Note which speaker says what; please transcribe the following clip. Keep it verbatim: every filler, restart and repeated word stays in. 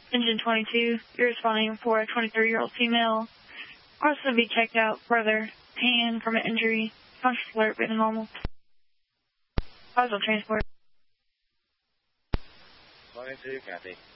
Speaker 1: Engine twenty-two, you're responding for a twenty-three-year-old female. Also be checked out further. Hand from an injury. Conscious alert, but normal. Positive transport.
Speaker 2: twenty-two, copy.